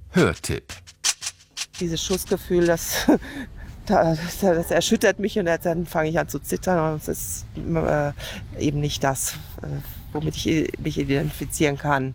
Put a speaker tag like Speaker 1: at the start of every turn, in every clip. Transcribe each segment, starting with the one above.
Speaker 1: Hörtipp.
Speaker 2: Dieses Schussgefühl, das erschüttert mich und dann fange ich an zu zittern. Und es ist eben nicht das, womit ich mich identifizieren kann.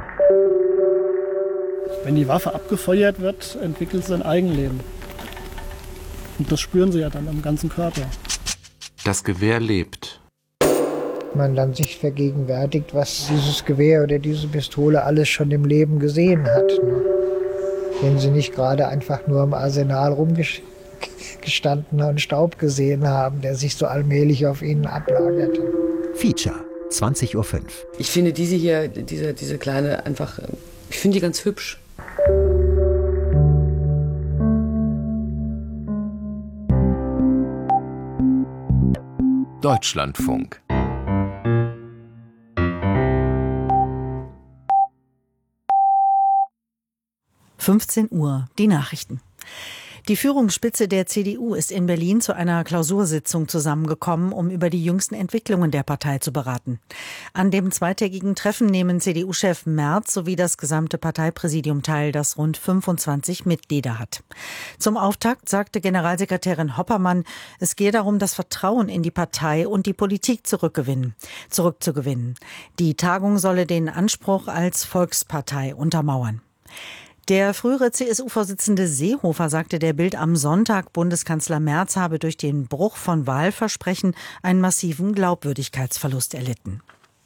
Speaker 3: Wenn die Waffe abgefeuert wird, entwickelt sie ein Eigenleben. Und das spüren sie ja dann am ganzen Körper.
Speaker 1: Das Gewehr lebt.
Speaker 4: Man dann sich vergegenwärtigt, was dieses Gewehr oder diese Pistole alles schon im Leben gesehen hat. Ne? Wenn sie nicht gerade einfach nur im Arsenal rumgestanden und Staub gesehen haben, der sich so allmählich auf ihnen ablagerte.
Speaker 5: Feature, 20:05 Uhr.
Speaker 6: Ich finde diese hier, diese kleine einfach, ich finde die ganz hübsch.
Speaker 1: Deutschlandfunk.
Speaker 7: Uhr, die Nachrichten. Die Führungsspitze der CDU ist in Berlin zu einer Klausursitzung zusammengekommen, um über die jüngsten Entwicklungen der Partei zu beraten. An dem zweitägigen Treffen nehmen CDU-Chef Merz sowie das gesamte Parteipräsidium teil, das rund 25 Mitglieder hat. Zum Auftakt sagte Generalsekretärin Hoppermann, es gehe darum, das Vertrauen in die Partei und die Politik zurückzugewinnen. Die Tagung solle den Anspruch als Volkspartei untermauern. Der frühere CSU-Vorsitzende Seehofer sagte der Bild am Sonntag, Bundeskanzler Merz habe durch den Bruch von Wahlversprechen einen massiven Glaubwürdigkeitsverlust erlitten.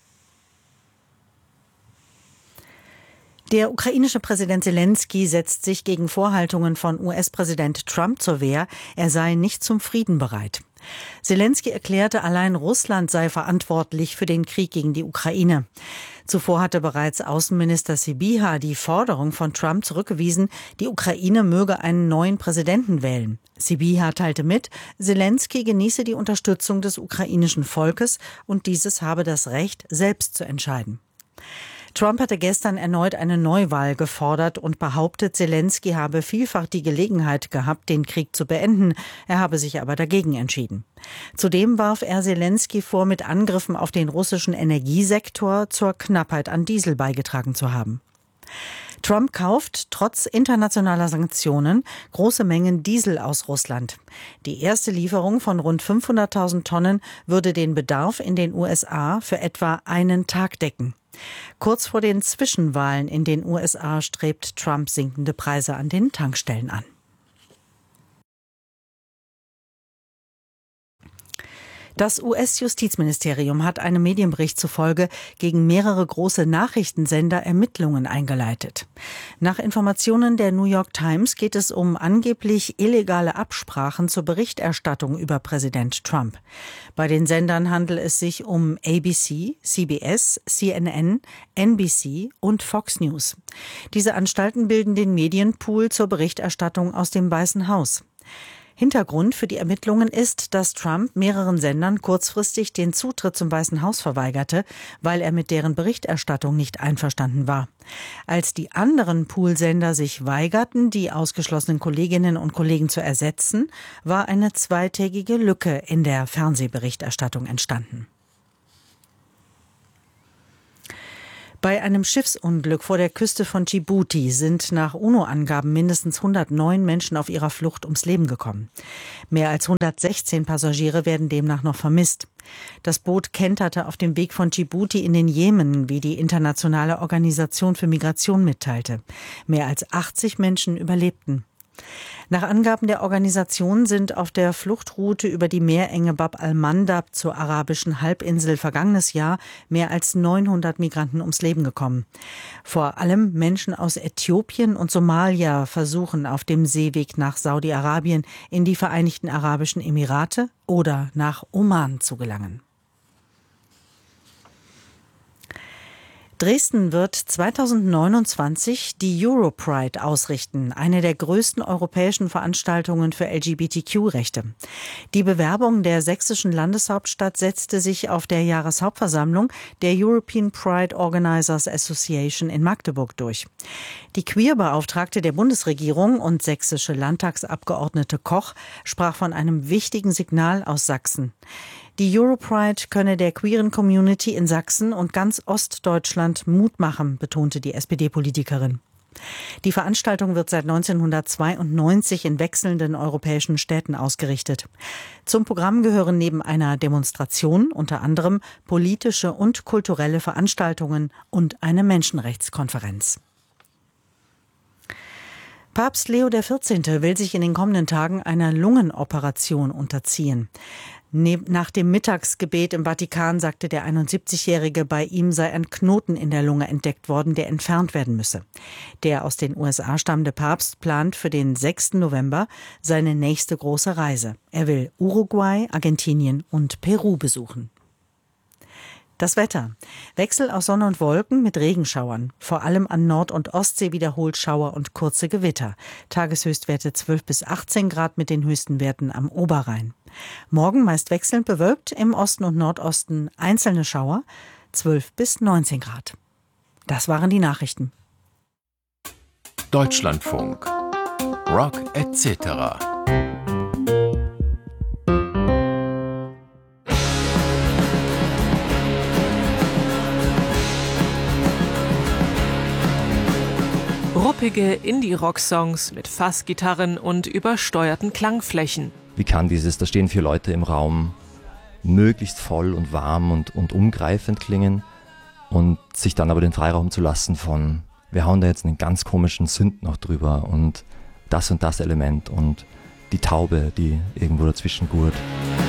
Speaker 7: Der ukrainische Präsident Selenskyj setzt sich gegen Vorhaltungen von US-Präsident Trump zur Wehr, er sei nicht zum Frieden bereit. Selenskyj erklärte, allein Russland sei verantwortlich für den Krieg gegen die Ukraine. Zuvor hatte bereits Außenminister Sybiha die Forderung von Trump zurückgewiesen, die Ukraine möge einen neuen Präsidenten wählen. Sybiha teilte mit, Selenskyj genieße die Unterstützung des ukrainischen Volkes und dieses habe das Recht, selbst zu entscheiden. Trump hatte gestern erneut eine Neuwahl gefordert und behauptet, Selenskyj habe vielfach die Gelegenheit gehabt, den Krieg zu beenden. Er habe sich aber dagegen entschieden. Zudem warf er Selenskyj vor, mit Angriffen auf den russischen Energiesektor zur Knappheit an Diesel beigetragen zu haben. Trump kauft trotz internationaler Sanktionen große Mengen Diesel aus Russland. Die erste Lieferung von rund 500.000 Tonnen würde den Bedarf in den USA für etwa einen Tag decken. Kurz vor den Zwischenwahlen in den USA strebt Trump sinkende Preise an den Tankstellen an. Das US-Justizministerium hat einem Medienbericht zufolge gegen mehrere große Nachrichtensender Ermittlungen eingeleitet. Nach Informationen der New York Times geht es um angeblich illegale Absprachen zur Berichterstattung über Präsident Trump. Bei den Sendern handelt es sich um ABC, CBS, CNN, NBC und Fox News. Diese Anstalten bilden den Medienpool zur Berichterstattung aus dem Weißen Haus. Hintergrund für die Ermittlungen ist, dass Trump mehreren Sendern kurzfristig den Zutritt zum Weißen Haus verweigerte, weil er mit deren Berichterstattung nicht einverstanden war. Als die anderen Poolsender sich weigerten, die ausgeschlossenen Kolleginnen und Kollegen zu ersetzen, war eine zweitägige Lücke in der Fernsehberichterstattung entstanden. Bei einem Schiffsunglück vor der Küste von Dschibuti sind nach UNO-Angaben mindestens 109 Menschen auf ihrer Flucht ums Leben gekommen. Mehr als 116 Passagiere werden demnach noch vermisst. Das Boot kenterte auf dem Weg von Dschibuti in den Jemen, wie die Internationale Organisation für Migration mitteilte. Mehr als 80 Menschen überlebten. Nach Angaben der Organisation sind auf der Fluchtroute über die Meerenge Bab al-Mandab zur arabischen Halbinsel vergangenes Jahr mehr als 900 Migranten ums Leben gekommen. Vor allem Menschen aus Äthiopien und Somalia versuchen auf dem Seeweg nach Saudi-Arabien in die Vereinigten Arabischen Emirate oder nach Oman zu gelangen. Dresden wird 2029 die Europride ausrichten, eine der größten europäischen Veranstaltungen für LGBTQ-Rechte. Die Bewerbung der sächsischen Landeshauptstadt setzte sich auf der Jahreshauptversammlung der European Pride Organizers Association in Magdeburg durch. Die Queer-Beauftragte der Bundesregierung und sächsische Landtagsabgeordnete Koch sprach von einem wichtigen Signal aus Sachsen. Die Europride könne der queeren Community in Sachsen und ganz Ostdeutschland Mut machen, betonte die SPD-Politikerin. Die Veranstaltung wird seit 1992 in wechselnden europäischen Städten ausgerichtet. Zum Programm gehören neben einer Demonstration unter anderem politische und kulturelle Veranstaltungen und eine Menschenrechtskonferenz. Papst Leo XIV. Will sich in den kommenden Tagen einer Lungenoperation unterziehen. Nach dem Mittagsgebet im Vatikan sagte der 71-Jährige, bei ihm sei ein Knoten in der Lunge entdeckt worden, der entfernt werden müsse. Der aus den USA stammende Papst plant für den 6. November seine nächste große Reise. Er will Uruguay, Argentinien und Peru besuchen. Das Wetter. Wechsel aus Sonne und Wolken mit Regenschauern. Vor allem an Nord- und Ostsee wiederholt Schauer und kurze Gewitter. Tageshöchstwerte 12 bis 18 Grad mit den höchsten Werten am Oberrhein. Morgen meist wechselnd bewölkt, im Osten und Nordosten einzelne Schauer, 12 bis 19 Grad. Das waren die Nachrichten.
Speaker 1: Deutschlandfunk. Rock etc.
Speaker 8: Ruppige Indie-Rock-Songs mit Fassgitarren und übersteuerten Klangflächen.
Speaker 9: Wie kann da stehen 4 Leute im Raum, möglichst voll und warm und umgreifend klingen und sich dann aber den Freiraum zu lassen von, wir hauen da jetzt einen ganz komischen Synth noch drüber und das Element und die Taube, die irgendwo dazwischen gurt.